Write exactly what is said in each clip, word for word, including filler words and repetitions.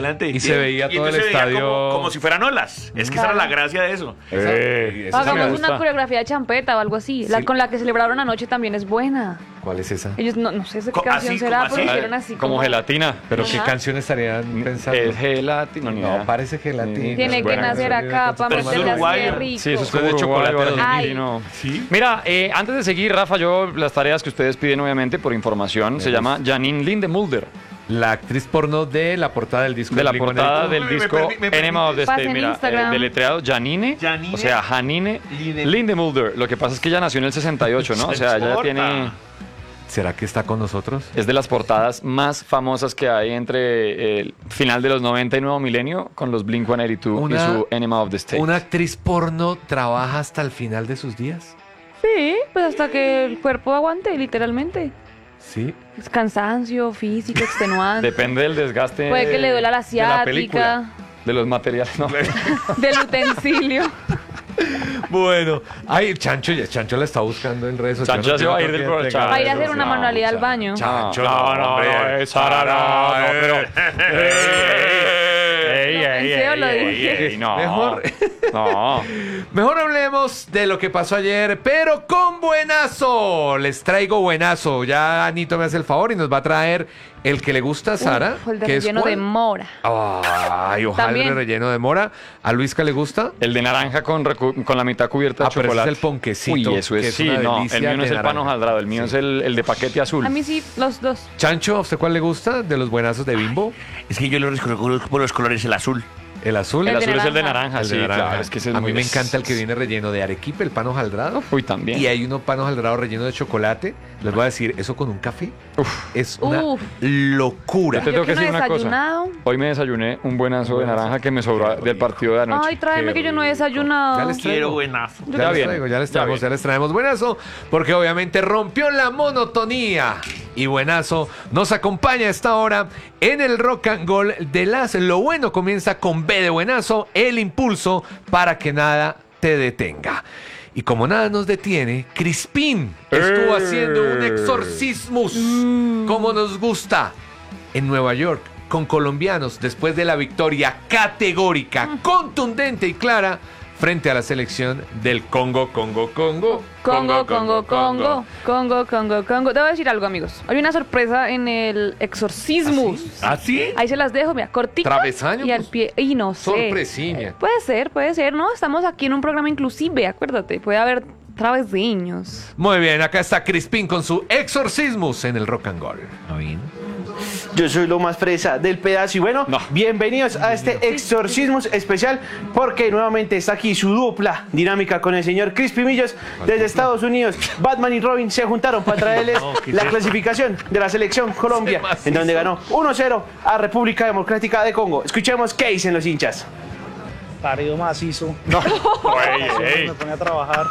adelante. Y se veía y todo el entonces se veía estadio. Como, como si fueran olas. Es que esa era la gracia de eso. Eh, esa sí me Hagamos gusta. una coreografía de champeta o algo así. La Sí. con la que celebraron anoche también es buena. ¿Cuál es esa? Ellos no, no sé de qué Co- canción así, será, como pero así. hicieron así. Como gelatina. ¿Pero Ajá. qué canción estarían pensando? Es gelatina. ni No, idea. parece gelatina. Tiene que Bueno, nacer eso acá para Pero eso es meterle así de uruguayo. rico. Sí, eso es Eso es como de Uruguay, chocolate argentino. ¿Sí? Mira, eh, antes de seguir, Rafa, yo las tareas que ustedes piden, obviamente, por información, se llama Janine Lindemulder. La actriz porno de la portada del disco. De la Blink portada ciento ochenta y del Me- me disco permi- me Enema of the Pase State. en Mira, Instagram. eh, deletreado Janine, Janine o sea, Janine Linde- Lindemulder. Lo que pasa es que ella nació en el sesenta y ocho, ¿no? O sea, ella importa. tiene... ¿Será que está con nosotros? Es de las portadas más famosas que hay entre el final de los noventa y nuevo milenio con los Blink ciento ochenta y dos Una- y su Enema of the State. ¿Una actriz porno trabaja hasta el final de sus días? Sí, pues hasta que el cuerpo aguante, literalmente. Sí. Es cansancio físico, extenuante. Depende del desgaste. Puede que le duela la de la película, ciática, de los materiales, no. del utensilio. Bueno, ay, Chancho, ya Chancho la está buscando en redes sociales. Chancho ya se va a ir Creo del que programa. tenga- Va a ir a hacer no, una no, manualidad al Chan- baño. Chancho, No, no, hombre. no, es Sara, no, no, pero... Ey, Lo ey, pensé o ey, lo ey, dije. ey, no. Mejor- No. Mejor hablemos de lo que pasó ayer, pero con buenazo. Les traigo buenazo. Ya Anito me hace el favor y nos va a traer el que le gusta a Sara. Uf, el de que es relleno de ¿cuál? mora. Ay, ojalá También. el relleno de mora. ¿A Luisca le gusta? El de naranja con, recu- con la mitad cubierta de Ah, pero ese chocolate. es el ponquecito, Uy, eso que es, es sí, una no. delicia El mío no de es el pan naranja. hojaldrado, el mío Sí. es el, el de paquete azul. A mí sí, los dos. Chancho, ¿a usted cuál le gusta de los buenazos de Bimbo? Es que yo lo reconozco por los colores, el azul. ¿El azul? El El de azul es el de naranja. naranja, El de sí, naranja. claro. Es que ese es a muy mí me encanta el que viene relleno de arequipe, el pan hojaldrado. Uy, también. Y hay uno pan hojaldrado relleno de chocolate. Les voy a decir, eso con un café es una Uf. locura. Yo te tengo Yo que que no decir he una cosa. desayunado. Hoy me desayuné un buenazo de naranja que me sobró del partido de anoche. Ay, tráeme Qué que yo no he rico. desayunado. Ya les traigo. Quiero buenazo. Ya, Ya les viene, traigo, ya les ya traemos, viene. ya les traemos buenazo, porque obviamente rompió la monotonía. Y buenazo nos acompaña a esta hora en el Rock and Roll de las. Lo bueno comienza con B de buenazo, el impulso para que nada te detenga. Y como nada nos detiene, Crispín estuvo ¡Eh! haciendo un exorcismus, como nos gusta, en Nueva York, con colombianos, después de la victoria categórica, contundente y clara frente a la selección del Congo, Congo, Congo. Congo, Congo, Congo, Congo, Congo, Congo. Debo decir algo, amigos. Hay una sorpresa en el exorcismus. ¿Ah, ¿Así? Ahí se las dejo, mira, cortitas ¿Travesaños? y al pie. Y no sé. Sorpresiña. Puede ser, puede ser, ¿no? Estamos aquí en un programa inclusive, acuérdate. Puede haber travesiños. Muy bien, acá está Crispín con su exorcismus en el Rock and Roll. Yo soy lo más fresa del pedazo y bueno, No. bienvenidos a este exorcismos especial porque nuevamente está aquí su dupla dinámica con el señor Crispy Millos desde Estados Unidos. Batman y Robin se juntaron para traerles la clasificación de la selección Colombia, en donde ganó uno cero a República Democrática de Congo. Escuchemos qué dicen los hinchas. Parido macizo. Ey, Me pone a trabajar.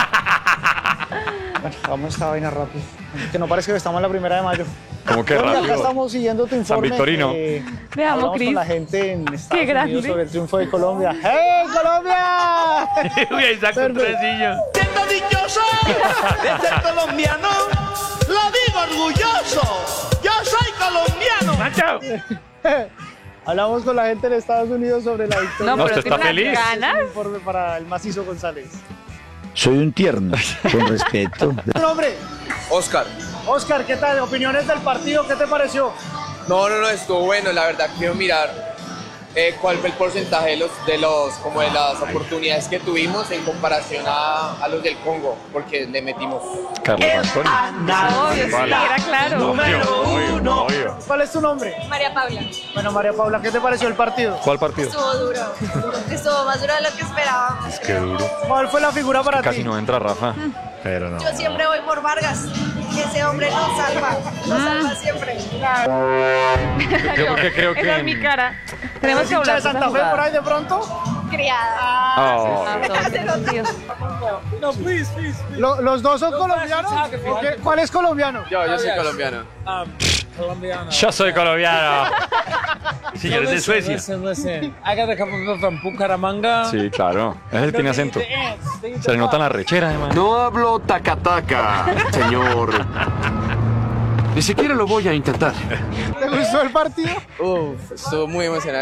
Bueno, vamos a esta vaina rápido. Que no parezca que estamos en la primera de mayo. ¿Cómo que Bueno, acá rápido? estamos siguiendo tu informe. Victorino. eh, Veamos, hablamos Cris. con la gente en Estados Qué grande. Unidos sobre el triunfo de Colombia. ¡Hey, Colombia! Uy, ahí saco un Perfecto. tresillo. Siento dichoso de ser colombiano, lo digo orgulloso, yo soy colombiano. Nacho. Hablamos con la gente en Estados Unidos sobre la victoria. No, No, pero usted está tiene feliz. unas Un ganas. informe para el macizo González. Soy un tierno, con respeto. ¿Tu nombre? Oscar. Oscar, ¿qué tal? ¿Opiniones del partido? ¿Qué te pareció? No, no, no, estuvo bueno, la verdad quiero mirar eh, cuál fue el porcentaje de los, de los, como de las oportunidades que tuvimos en comparación a, a los del Congo, porque le metimos. Carlos Antonio. Obvio, sí, era claro. Obvio, obvio, obvio. ¿Cuál es tu nombre? María Paula. Bueno, María Paula, ¿qué te pareció el partido? ¿Cuál partido? Estuvo duro. Estuvo más duro de lo que esperábamos. Qué duro. ¿Cuál fue la figura para Casi ti? no entra Rafa. Pero no. Yo siempre voy por Vargas. Ese hombre nos salva. Nos salva siempre. Creo que creo que. Esa es mi cara. Tenemos ¿Eres que hincha hablar de Santa Fe por ahí de pronto? Criada. Oh. Ah, todo sentido. Lo- ¿Los dos son colombianos? ¿O qué? ¿Cuál es colombiano? Yo, yo soy colombiano. Yo soy colombiano. Señores de Suecia. Sí, claro. Ese tiene acento. Se le nota la rechera, además. No hablo taca-taca, señor. Ni siquiera lo voy a intentar. ¿Te gustó el partido? Uf, estuvo muy emocionante.